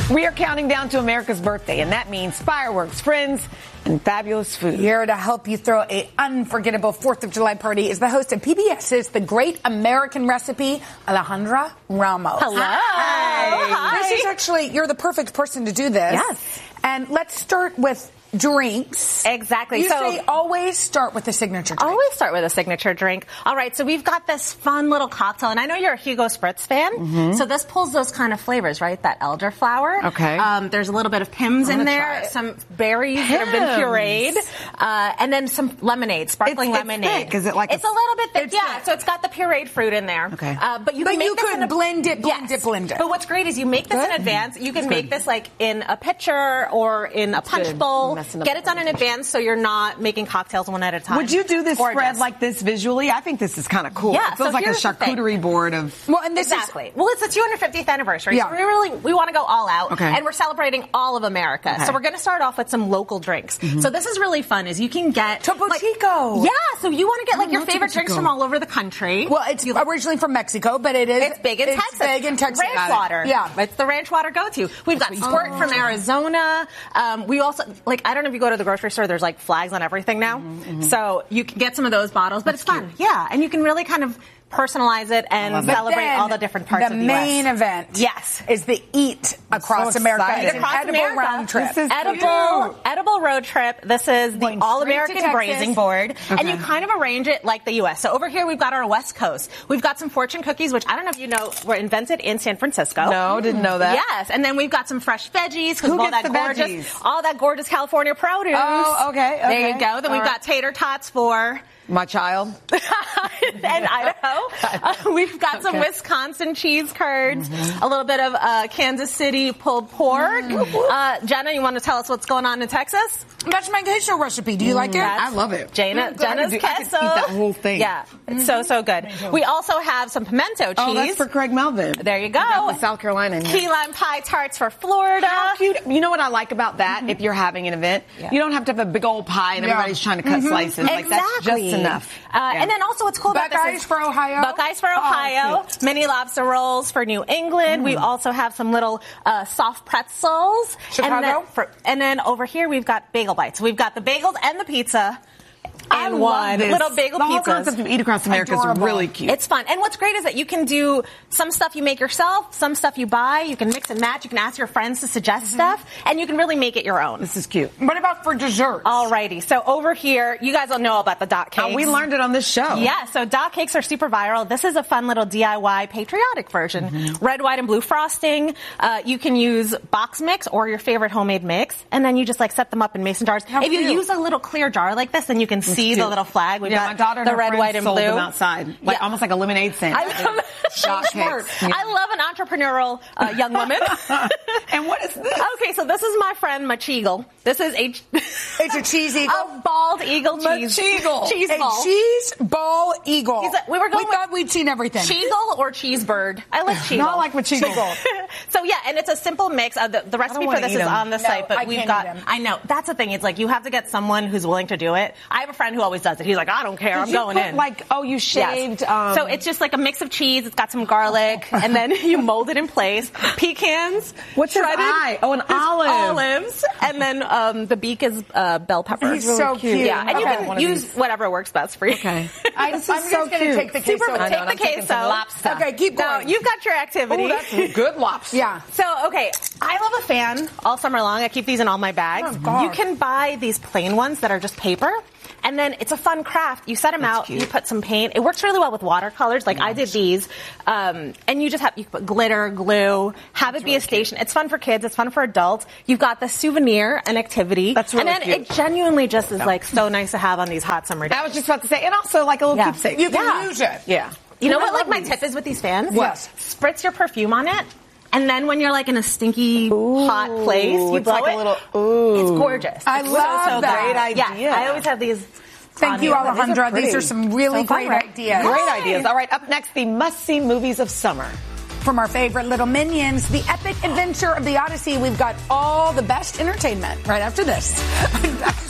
We are counting down to America's birthday, and that means fireworks, friends, and fabulous food. Here to help you throw an unforgettable 4th of July party is the host of PBS's The Great American Recipe, Alejandra Ramos. Hello. Hi. This is actually, you're the perfect person to do this. Yes. And let's start with drinks. Exactly. You say always start with a signature drink. Always start with a signature drink. All right, so we've got this fun little cocktail, and I know you're a Hugo Spritz fan, so this pulls those kind of flavors, right? That elderflower. Okay. There's a little bit of Pimm's in there, some berries that have been pureed, and then some lemonade, sparkling lemonade. Thick. Is it like it's a little bit thick? Yeah, so it's got the pureed fruit in there. Okay. But you can blend it. But what's great is you make this in advance. You can make this like in a pitcher or in a punch bowl. Get it done in advance so you're not making cocktails one at a time. Would you do this spread like this visually? I think this is kind of cool. Yeah, it feels like a charcuterie board of... Well, and this exactly. Well, it's the 250th anniversary, so we want to go all out, and we're celebrating all of America. So we're going to start off with some local drinks. So this is really fun, is you can get... Topo Chico. Yeah, so you want to get like your favorite drinks from all over the country. Well, it's originally from Mexico, but it's big in Texas. It's big in Texas. Ranch water. Yeah. It's the ranch water go-to. We've got Squirt from Arizona. We also, like, I don't know if you go to the grocery store, there's like flags on everything now. So you can get some of those bottles, but it's fun. Yeah, and you can really kind of personalize it and celebrate all the different parts of the US. The main event is the Eat Across America. It's an edible round trip. This is edible road trip. This is the All-American Grazing Board. And you kind of arrange it like the U.S. So over here we've got our West Coast. We've got some fortune cookies, which I don't know if you know, were invented in San Francisco. No, didn't know that. Yes, and then we've got some fresh veggies. Who all gets that the gorgeous, veggies? all that gorgeous California produce. Oh, okay. There you go. Then we've got tater tots for... my child. And Idaho. We've got some Wisconsin cheese curds, a little bit of Kansas City pulled pork. Jenna, you want to tell us what's going on in Texas? That's my queso recipe. Do you like it? I love it. Jenna's queso. I could eat that whole thing. Yeah, it's so good. We also have some pimento cheese. Oh, that's for Craig Melvin. There you go. The South Carolina. Key lime pie tarts for Florida. How cute. You know what I like about that? If you're having an event, you don't have to have a big old pie and everybody's trying to cut slices. Like that's just enough. And then also what's cool about this Buckeyes for Ohio. Buckeyes for Ohio. Mini lobster rolls for New England. We also have some little soft pretzels. Chicago. And then over here we've got bagel bites. We've got the bagels and the pizza. I And love one this. little bagel the whole pizzas. concept of Eat Across America is really cute. It's fun. And what's great is that you can do some stuff you make yourself, some stuff you buy. You can mix and match. You can ask your friends to suggest stuff. And you can really make it your own. This is cute. What about for dessert? Alrighty. So over here, you guys don't know about the dot cakes. We learned it on this show. Yeah, so dot cakes are super viral. This is a fun little DIY patriotic version. Red, white, and blue frosting. You can use box mix or your favorite homemade mix. And then you just like set them up in mason jars. If you use a little clear jar like this, then you can see the little flag. We've got my daughter and the her red, friends white, and sold blue. them outside, almost like a lemonade stand. I love an entrepreneurial young woman. And what is this? Okay, so this is my friend Macheagle. This is it's a cheese eagle. A bald eagle cheese. Macheagle. Cheese a ball. cheese ball eagle. We thought we'd seen everything. Cheegle or cheesebird? I like cheegle. No, I like Macheagle. So yeah, and it's a simple mix. The recipe for this is on the site, but we've got. I know that's the thing. It's like you have to get someone who's willing to do it. I have a friend who always does it. He's like, I don't care. I'm going in. You shaved. Yes. So it's just like a mix of cheese. It's got some garlic, and then you mold it in place. Pecans. What's shredded? Oh, an olive. Olives, and then the beak is bell pepper. He's so cute. Yeah, and you can use whatever works best for you. Okay. I'm just going to take the queso. Take the queso. Lobster. Okay, keep going. No, you've got your activity. Oh, that's good lobster. Yeah. So, okay, I love a fan all summer long. I keep these in all my bags. Oh, God. You can buy these plain ones that are just paper. And then it's a fun craft. You set them out, you put some paint. It works really well with watercolors. Like I did these. And you can put glitter, glue, have it be a station. It's fun for kids. It's fun for adults. You've got the souvenir and activity. That's really And then it genuinely just is like so nice to have on these hot summer days. I was just about to say, and also like a little keepsake. You can use it. Yeah. You know what like my tip is with these fans? What? Spritz your perfume on it. And then when you're like in a stinky, hot place, you blow like it. a little, It's gorgeous. I love that. Great idea. Yeah, I always have these. Thank you, Alejandra. These are some really great ideas. Great ideas. All right, up next, the must-see movies of summer. From our favorite little minions, the epic adventure of the Odyssey, we've got all the best entertainment right after this.